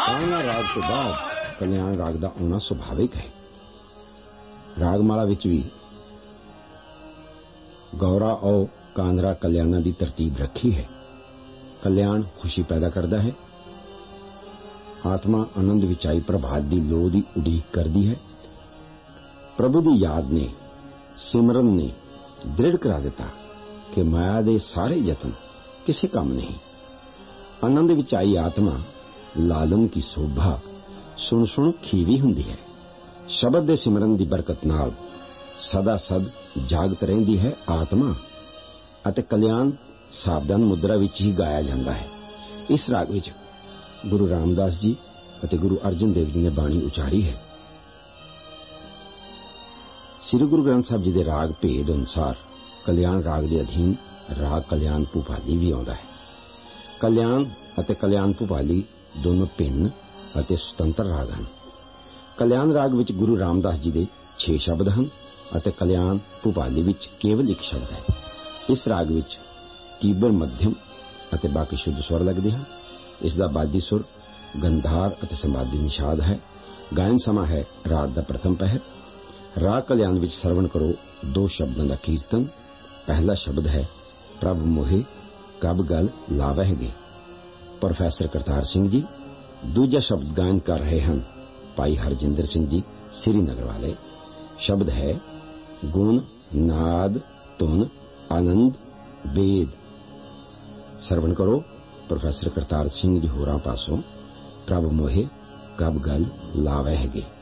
ਕਾਂਗੜਾ ਰਾਗ ਤੋਂ ਬਾਅਦ ਕਲਿਆਣ ਰਾਗ ਦਾ ਆਉਣਾ ਸੁਭਾਵਿਕ ਹੈ। ਰਾਗਮਾਲਾ ਵਿੱਚ ਵੀ ਗੌਰਾ ਔ ਕਾਂਦਰਾ ਕਲਿਆਣਾਂ ਦੀ ਤਰਤੀਬ ਰੱਖੀ ਹੈ। ਕਲਿਆਣ ਖੁਸ਼ੀ ਪੈਦਾ ਕਰਦਾ ਹੈ। ਆਤਮਾ ਆਨੰਦ ਵਿੱਚ ਆਈ ਪ੍ਰਭਾਤ ਦੀ ਲੋਅ ਦੀ ਉਡੀਕ ਕਰਦੀ ਹੈ। ਪ੍ਰਭੂ ਦੀ ਯਾਦ ਨੇ, ਸਿਮਰਨ ਨੇ ਦ੍ਰਿੜ ਕਰਾ ਦਿੱਤਾ ਕਿ ਮਾਇਆ ਦੇ ਸਾਰੇ ਯਤਨ ਕਿਸੇ ਕੰਮ ਨਹੀਂ। ਆਨੰਦ ਵਿੱਚ ਆਈ ਆਤਮਾ ਲਾਲਨ ਕੀ ਸੋਭਾ ਸੁਣ ਸੁਣ ਖੀਵੀ ਹੁੰਦੀ ਹੈ। ਸ਼ਬਦ ਦੇ ਸਿਮਰਨ ਦੀ ਬਰਕਤ ਨਾਲ ਸਦਾ ਸਦ ਜਾਗਤ ਰਹਿੰਦੀ ਹੈ ਆਤਮਾ ਅਤੇ ਕਲਿਆਣ ਸਾਵਧਾਨ ਮੁਦਰਾ ਵਿੱਚ ਹੀ ਗਾਇਆ ਜਾਂਦਾ ਹੈ। ਇਸ ਰਾਗ ਵਿੱਚ ਗੁਰੂ ਰਾਮਦਾਸ ਜੀ ਅਤੇ ਗੁਰੂ ਅਰਜਨ ਦੇਵ ਜੀ ਨੇ ਬਾਣੀ ਉਚਾਰੀ ਹੈ। ਸ੍ਰੀ ਗੁਰੂ ਗ੍ਰੰਥ ਸਾਹਿਬ ਜੀ ਦੇ ਰਾਗ ਭੇਦ ਅਨੁਸਾਰ ਕਲਿਆਣ ਰਾਗ ਦੇ ਅਧੀਨ ਰਾਗ ਕਲਿਆਣ ਭੁਪਾਲੀ ਵੀ ਆਉਂਦਾ ਹੈ। ਕਲਿਆਣ ਅਤੇ ਕਲਿਆਣ ਭੁਪਾਲੀ ਦੋਨੋਂ ਭਿੰਨ ਅਤੇ ਸੁਤੰਤਰ ਰਾਗ ਹਨ। ਕਲਿਆਣ ਰਾਗ ਵਿੱਚ ਗੁਰੂ ਰਾਮਦਾਸ ਜੀ ਦੇ 6 ਸ਼ਬਦ ਹਨ ਅਤੇ ਕਲਿਆਣ ਭੁਪਾਲੀ ਵਿੱਚ ਕੇਵਲ ਇੱਕ ਸ਼ਬਦ ਹੈ। ਇਸ ਰਾਗ ਵਿੱਚ ਤੀਬਰ ਮੱਧਮ ਅਤੇ ਬਾਕੀ ਸ਼ੁੱਧ ਸਵਰ ਲੱਗਦੇ ਹਨ। ਇਸ ਦਾ ਬਾਦੀ ਸੁਰ ਗੰਧਾਰ ਅਤੇ ਸੰਵਾਦੀ ਨਿਸ਼ਾਦ ਹੈ। ਗਾਇਨ ਸਮਾਂ ਹੈ ਰਾਤ ਦਾ ਪ੍ਰਥਮ ਪਹਿਰ। ਰਾਗ ਕਲਿਆਣ ਵਿੱਚ ਸਰਵਣ ਕਰੋ 2 ਸ਼ਬਦਾਂ ਦਾ ਕੀਰਤਨ। ਪਹਿਲਾ ਸ਼ਬਦ ਹੈ ਪ੍ਰਭ ਮੋਹੇ ਕਬ ਗਲ ਲਾਵਹਿਗੇ, ਪ੍ਰੋਫੈਸਰ ਕਰਤਾਰ ਸਿੰਘ ਜੀ। ਦੂਜਾ ਸ਼ਬਦ ਗਾਇਨ ਕਰ ਰਹੇ ਹਨ ਭਾਈ ਹਰਜਿੰਦਰ ਸਿੰਘ ਜੀ ਸ੍ਰੀਨਗਰ ਵਾਲੇ। ਸ਼ਬਦ ਹੈ ਗੁਣ ਨਾਦ ਧੁਨ ਆਨੰਦ ਵੇਦ। ਸਰਵਣ ਕਰੋ ਪ੍ਰੋਫੈਸਰ ਕਰਤਾਰ ਸਿੰਘ ਜੀ ਹੋਰਾਂ ਪਾਸੋਂ ਪ੍ਰਭ ਮੋਹੇ ਕਬ ਗਲ ਲਾਵਹਿਗੇ।